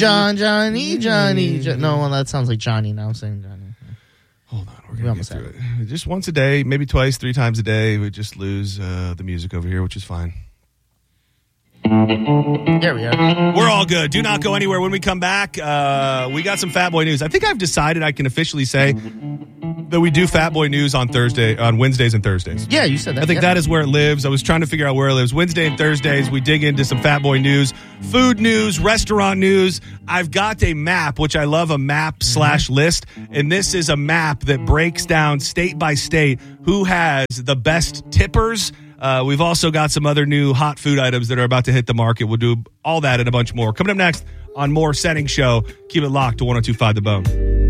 Johnny. No, well, that sounds like Johnny. Now I'm saying Johnny. Hold on, we're going to get through it. Just once a day, maybe twice, 3 times a day. We just lose the music over here, which is fine. There we are. We're all good. Do not go anywhere. When we come back, we got some Fat Boy news. I think I've decided I can officially say that we do Fat Boy news on Wednesdays and Thursdays. Yeah, you said that. I think that is where it lives. I was trying to figure out where it lives. Wednesday and Thursdays, we dig into some Fat Boy news, food news, restaurant news. I've got a map, which I love, a map/list. And this is a map that breaks down state by state who has the best tippers. We've also got some other new hot food items that are about to hit the market. We'll do all that and a bunch more. Coming up next on more Setting Show. Keep it locked to 102.5 The Bone.